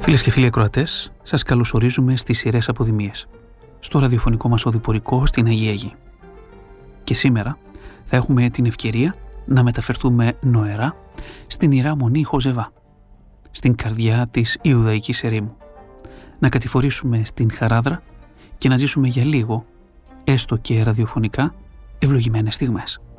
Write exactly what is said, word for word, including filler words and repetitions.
Φίλες και φίλοι ακροατές, σας καλωσορίζουμε στις Ιερές Αποδημίες, στο ραδιοφωνικό μας οδηπορικό στην Αγία Γη. Και σήμερα θα έχουμε την ευκαιρία να μεταφερθούμε νοερά στην Ιερά Μονή Χοζεβά, στην καρδιά της Ιουδαϊκής ερήμου, να κατηφορήσουμε στην Χαράδρα και να ζήσουμε για λίγο, έστω και ραδιοφωνικά, ευλογημένες στιγμές.